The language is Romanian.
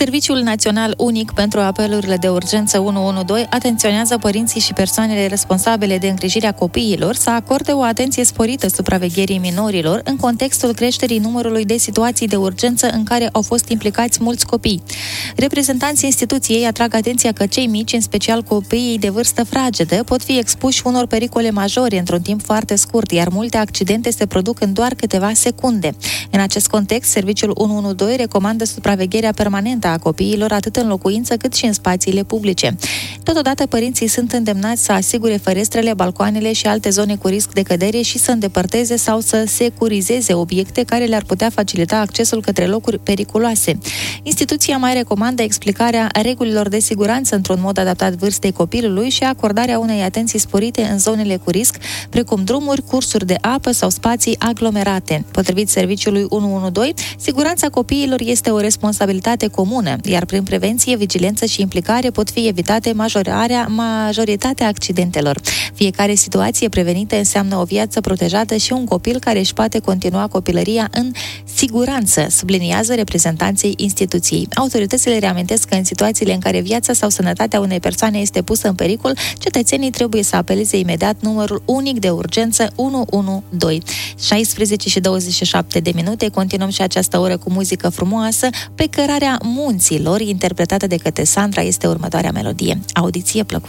Serviciul Național Unic pentru Apelurile de Urgență 112 atenționează părinții și persoanele responsabile de îngrijirea copiilor să acorde o atenție sporită supravegherii minorilor în contextul creșterii numărului de situații de urgență în care au fost implicați mulți copii. Reprezentanții instituției atrag atenția că cei mici, în special copiii de vârstă fragedă, pot fi expuși unor pericole majore într-un timp foarte scurt, iar multe accidente se produc în doar câteva secunde. În acest context, Serviciul 112 recomandă supravegherea permanentă a copiilor atât în locuință cât și în spațiile publice. Totodată, părinții sunt îndemnați să asigure ferestrele, balcoanele și alte zone cu risc de cădere și să îndepărteze sau să securizeze obiecte care le-ar putea facilita accesul către locuri periculoase. Instituția mai recomandă explicarea regulilor de siguranță într-un mod adaptat vârstei copilului și acordarea unei atenții sporite în zonele cu risc, precum drumuri, cursuri de apă sau spații aglomerate. Potrivit Serviciului 112, siguranța copiilor este o responsabilitate comună, iar prin prevenție, vigilență și implicare pot fi evitate majoritatea accidentelor. Fiecare situație prevenită înseamnă o viață protejată și un copil care își poate continua copilăria în siguranță, subliniază reprezentanții instituției. Autoritățile reamintesc că în situațiile în care viața sau sănătatea unei persoane este pusă în pericol, cetățenii trebuie să apeleze imediat numărul unic de urgență 112. 16 și 27 de minute, continuăm și această oră cu muzică frumoasă. Pe cărarea munților, interpretată de către Sandra, este următoarea melodie. Audiție plăcută!